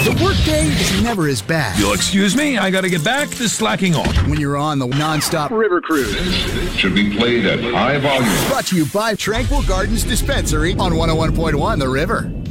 The workday is never as bad. You'll excuse me, I gotta get back to slacking off. When you're on the non-stop river cruise. Should be played at high volume. Brought to you by Tranquil Gardens Dispensary on 101.1 The River.